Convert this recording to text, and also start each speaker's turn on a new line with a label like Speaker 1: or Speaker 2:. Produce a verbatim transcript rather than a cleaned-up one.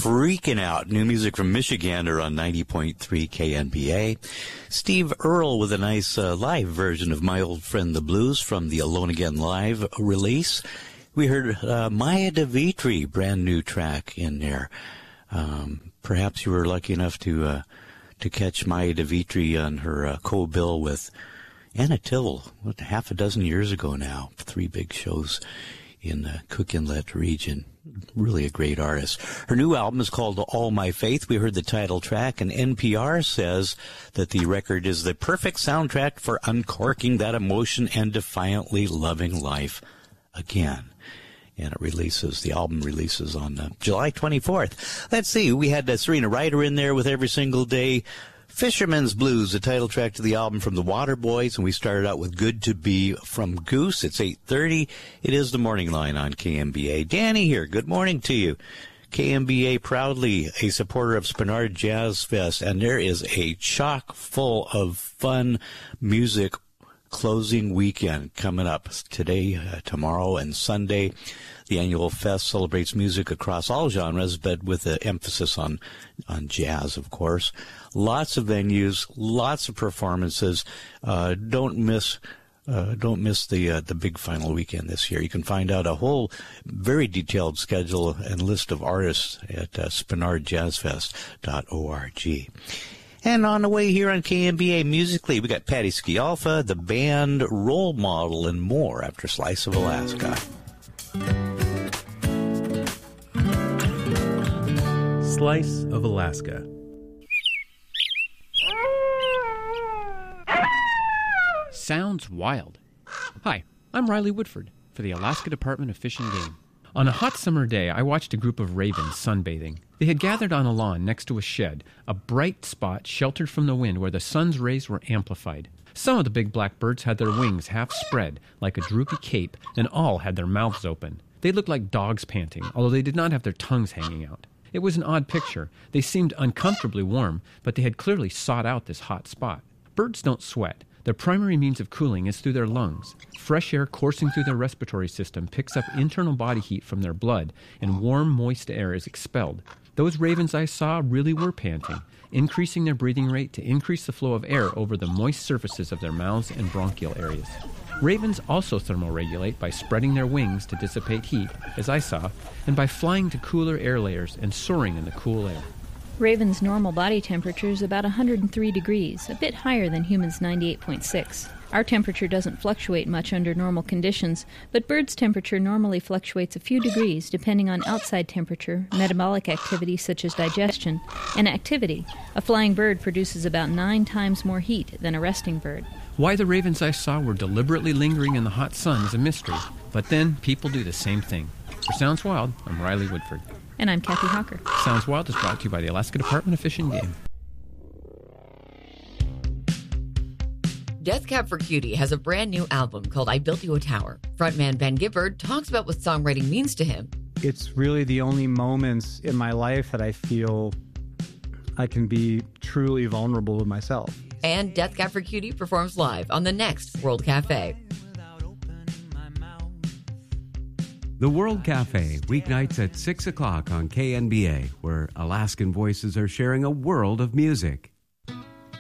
Speaker 1: Freaking Out. New music from Michigander on ninety point three K N B A. Steve Earle with a nice uh, live version of My Old Friend the Blues from the Alone Again live release. We heard uh, Maya DeVitri, brand new track in there. Um, perhaps you were lucky enough to uh, to catch Maya DeVitri on her uh, co-bill with Anna Tittle, what, half a dozen years ago now. Three big shows in the Cook Inlet region. Really a great artist. Her new album is called All My Faith. We heard the title track, and N P R says that the record is the perfect soundtrack for uncorking that emotion and defiantly loving life again. And it releases, the album releases on uh, July twenty-fourth. Let's see, we had uh, Serena Ryder in there with Every Single Day. Fisherman's Blues, the title track to the album from the Waterboys, and we started out with Good to Be from Goose. It's eight thirty. It is the Morning Line on K M B A. Danny here. Good morning to you. K M B A proudly a supporter of Spenard Jazz Fest, and there is a chock full of fun music closing weekend coming up today, uh, tomorrow, and Sunday. The annual fest celebrates music across all genres, but with an emphasis on, on jazz, of course. Lots of venues, lots of performances. Uh, don't miss, uh, don't miss the uh, the big final weekend this year. You can find out a whole very detailed schedule and list of artists at uh, spenard jazz fest dot org. And on the way here on K M B A musically, we got Patty Scialfa, the band, Role Model, and more after Slice of Alaska.
Speaker 2: Slice of Alaska.
Speaker 3: Sounds wild. Hi, I'm Riley Woodford for the Alaska Department of Fish and Game. On a hot summer day, I watched a group of ravens sunbathing. They had gathered on a lawn next to a shed, a bright spot sheltered from the wind where the sun's rays were amplified. Some of the big black birds had their wings half spread, like a droopy cape, and all had their mouths open. They looked like dogs panting, although they did not have their tongues hanging out. It was an odd picture. They seemed uncomfortably warm, but they had clearly sought out this hot spot. Birds don't sweat. Their primary means of cooling is through their lungs. Fresh air coursing through their respiratory system picks up internal body heat from their blood, and warm, moist air is expelled. Those ravens I saw really were panting, increasing their breathing rate to increase the flow of air over the moist surfaces of their mouths and bronchial areas. Ravens also thermoregulate by spreading their wings to dissipate heat, as I saw, and by flying to cooler air layers and soaring in the cool air.
Speaker 4: Ravens' normal body temperature is about one hundred three degrees, a bit higher than humans' ninety-eight point six. Our temperature doesn't fluctuate much under normal conditions, but birds' temperature normally fluctuates a few degrees depending on outside temperature, metabolic activity such as digestion, and activity. A flying bird produces about nine times more heat than a resting bird.
Speaker 3: Why the ravens I saw were deliberately lingering in the hot sun is a mystery, but then people do the same thing. For Sounds Wild, I'm Riley Woodford.
Speaker 4: And I'm Kathy Hawker.
Speaker 3: Sounds Wild is brought to you by the Alaska Department of Fish and Game.
Speaker 5: Death Cab for Cutie has a brand new album called I Built You a Tower. Frontman Ben Gibbard talks about what songwriting means to him.
Speaker 6: It's really the only moments in my life that I feel I can be truly vulnerable with myself.
Speaker 5: And Death Cab for Cutie performs live on the next World Cafe.
Speaker 7: The World Cafe, weeknights at six o'clock on K N B A, where Alaskan voices are sharing a world of music.